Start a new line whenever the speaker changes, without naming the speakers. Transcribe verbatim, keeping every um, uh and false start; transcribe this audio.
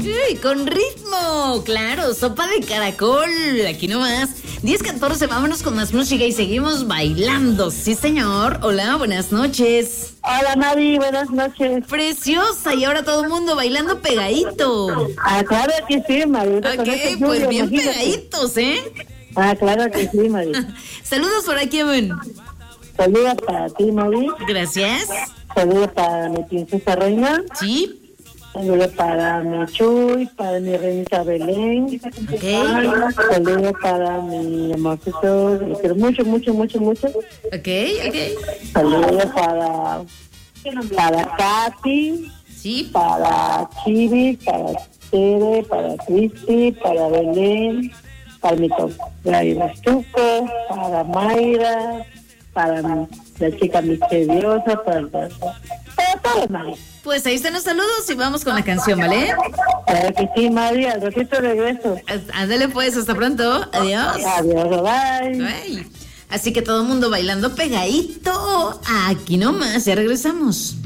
Uy, con ritmo, claro, sopa de caracol, aquí nomás. diez catorce, vámonos con más música y seguimos bailando. Sí, señor. Hola, buenas noches.
Hola, Mavi, buenas noches.
Preciosa, y ahora todo el mundo bailando pegadito.
Ah, claro que sí, Mavi.
Ok, pues bien pegaditos, ¿eh?
Ah, claro que sí, Mavi.
Saludos por aquí, Evan.
Saludos para ti, Mavi.
Gracias.
Saludos para mi princesa reina.
Sí.
Saludos para mi Chuy, para mi reinita Belén.
Okay.
Saludos para mi amorcito, lo quiero mucho, mucho, mucho, mucho.
Ok, ok.
Saludos para, para Katy.
Sí.
Para Chibi, para Tere, para Cristi, para Belén, para mi Tuco, para Mayra, para la chica misteriosa, para, para, para todos, María.
Pues ahí están los saludos y vamos con la canción, ¿vale?
Claro que sí, María, al ratito regreso.
Ándale pues, hasta pronto. Adiós.
Adiós, bye.
Bye. Así que todo el mundo bailando pegadito. Aquí nomás, ya regresamos.